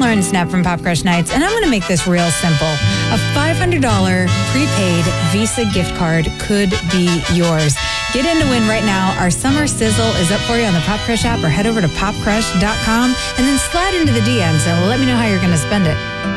Lauren Snap from Pop Crush Nights, and I'm going to make this real simple. A $500 prepaid Visa gift card could be yours. Get in to win right now. Our summer sizzle is up for you on the Pop Crush app, or head over to popcrush.com and then slide into the DMs and let me know how you're going to spend it.